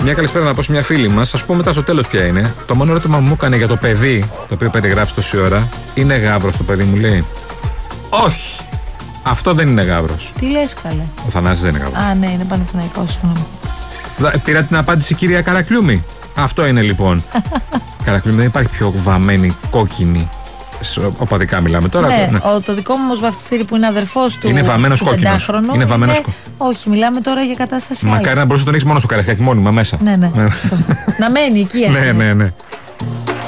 Μια καλησπέρα να πω σε μια φίλη μας. Θα σου πω μετά στο τέλος ποια είναι. Το μόνο ερώτημα που μου έκανε για το παιδί, το οποίο περιγράφει τόση ώρα, είναι γάβρος το παιδί, μου λέει. Όχι! Αυτό δεν είναι γάβρος. Τι λες, καλέ? Ο Θανάσης δεν είναι γάβρος. Α, ναι, είναι Παναθηναϊκός, συγγνώμη. Πήρα την απάντηση, κυρία Καρακλούμη. Αυτό είναι λοιπόν. Καρακλούμη, δεν υπάρχει πιο βαμμένη κόκκινη. Οπαδικά μιλάμε τώρα. Ναι, το δικό μου όμως βαφτιστήρι που είναι αδερφός του. Είναι βαμμένος κόκκινος. Είναι βαμμένος. Όχι, μιλάμε τώρα για κατάσταση. Μακάρι να μπορούσε να τον έχεις μόνο στο Καραϊσκάκι μόνιμα μέσα. Ναι. Να μένει εκεί. Ναι.